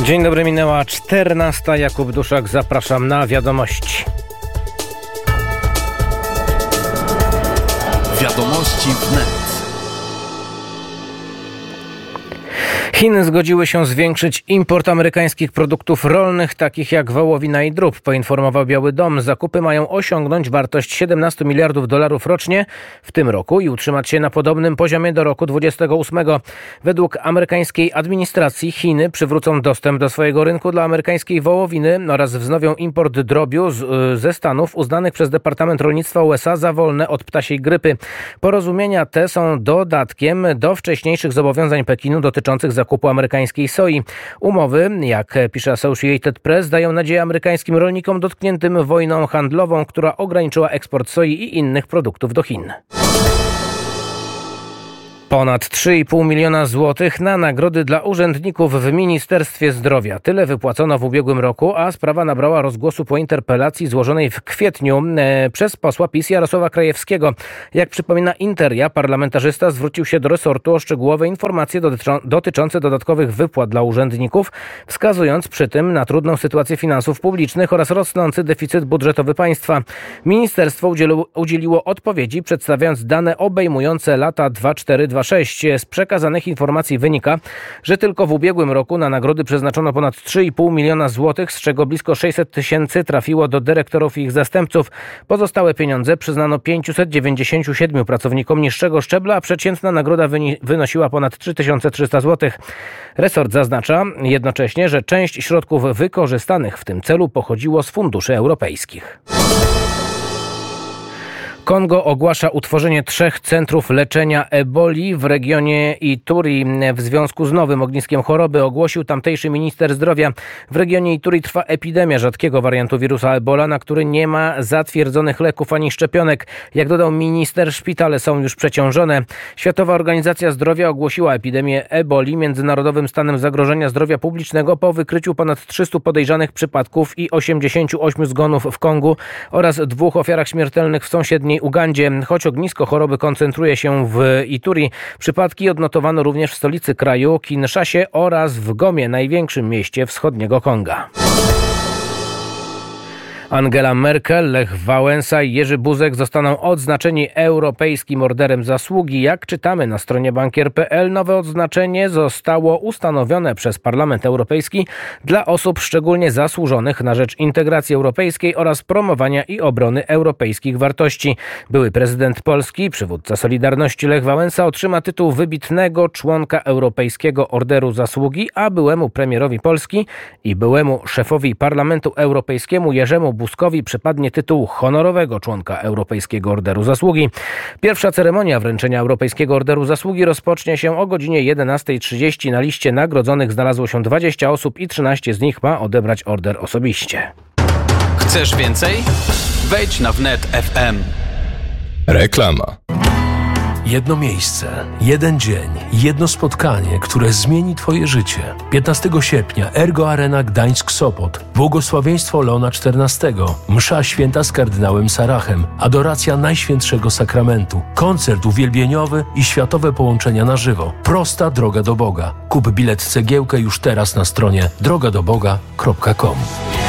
Dzień dobry, minęła 14. Jakub Duszak, zapraszam na wiadomości. Wiadomości wnet. Chiny zgodziły się zwiększyć import amerykańskich produktów rolnych, takich jak wołowina i drób, poinformował Biały Dom. Zakupy mają osiągnąć wartość $17 miliardów rocznie w tym roku i utrzymać się na podobnym poziomie do roku 2028. Według amerykańskiej administracji Chiny przywrócą dostęp do swojego rynku dla amerykańskiej wołowiny oraz wznowią import drobiu ze Stanów uznanych przez Departament Rolnictwa USA za wolne od ptasiej grypy. Porozumienia te są dodatkiem do wcześniejszych zobowiązań Pekinu dotyczących zakupu amerykańskiej soi. Umowy, jak pisze Associated Press, dają nadzieję amerykańskim rolnikom dotkniętym wojną handlową, która ograniczyła eksport soi i innych produktów do Chin. Ponad 3,5 miliona złotych na nagrody dla urzędników w Ministerstwie Zdrowia. Tyle wypłacono w ubiegłym roku, a sprawa nabrała rozgłosu po interpelacji złożonej w kwietniu przez posła PiS Jarosława Krajewskiego. Jak przypomina Interia, parlamentarzysta zwrócił się do resortu o szczegółowe informacje dotyczące dodatkowych wypłat dla urzędników, wskazując przy tym na trudną sytuację finansów publicznych oraz rosnący deficyt budżetowy państwa. Ministerstwo udzieliło odpowiedzi, przedstawiając dane obejmujące lata 2004-2026. Z przekazanych informacji wynika, że tylko w ubiegłym roku na nagrody przeznaczono ponad 3,5 miliona złotych, z czego blisko 600 tysięcy trafiło do dyrektorów i ich zastępców. Pozostałe pieniądze przyznano 597 pracownikom niższego szczebla, a przeciętna nagroda wynosiła ponad 3300 złotych. Resort zaznacza jednocześnie, że część środków wykorzystanych w tym celu pochodziło z funduszy europejskich. Kongo ogłasza utworzenie 3 centrów leczenia eboli w regionie Ituri. W związku z nowym ogniskiem choroby, ogłosił tamtejszy minister zdrowia. W regionie Ituri trwa epidemia rzadkiego wariantu wirusa ebola, na który nie ma zatwierdzonych leków ani szczepionek. Jak dodał minister, szpitale są już przeciążone. Światowa Organizacja Zdrowia ogłosiła epidemię eboli międzynarodowym stanem zagrożenia zdrowia publicznego po wykryciu ponad 300 podejrzanych przypadków i 88 zgonów w Kongu oraz 2 ofiarach śmiertelnych w sąsiedniej Ugandzie. Choć ognisko choroby koncentruje się w Ituri, przypadki odnotowano również w stolicy kraju, Kinszasie, oraz w Gomie, największym mieście wschodniego Konga. Angela Merkel, Lech Wałęsa i Jerzy Buzek zostaną odznaczeni Europejskim Orderem Zasługi. Jak czytamy na stronie bankier.pl, nowe odznaczenie zostało ustanowione przez Parlament Europejski dla osób szczególnie zasłużonych na rzecz integracji europejskiej oraz promowania i obrony europejskich wartości. Były prezydent Polski, przywódca Solidarności Lech Wałęsa otrzyma tytuł wybitnego członka Europejskiego Orderu Zasługi, a byłemu premierowi Polski i byłemu szefowi Parlamentu Europejskiemu Jerzemu Buzkowi przypadnie tytuł honorowego członka Europejskiego Orderu Zasługi. Pierwsza ceremonia wręczenia Europejskiego Orderu Zasługi rozpocznie się o godzinie 11:30. Na liście nagrodzonych znalazło się 20 osób i 13 z nich ma odebrać order osobiście. Chcesz więcej? Wejdź na wnet FM. Reklama. Jedno miejsce, jeden dzień, jedno spotkanie, które zmieni Twoje życie. 15 sierpnia Ergo Arena Gdańsk-Sopot. Błogosławieństwo Leona XIV. Msza święta z kardynałem Sarachem. Adoracja Najświętszego Sakramentu. Koncert uwielbieniowy i światowe połączenia na żywo. Prosta droga do Boga. Kup bilet cegiełkę już teraz na stronie drogadoboga.com.